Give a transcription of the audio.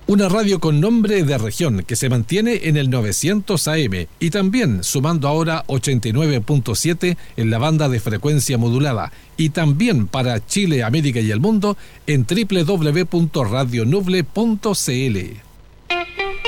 Una radio con nombre de región que se mantiene en el 900 AM y también sumando ahora 89.7 en la banda de frecuencia modulada y también para Chile, América y el mundo en www.radionuble.cl.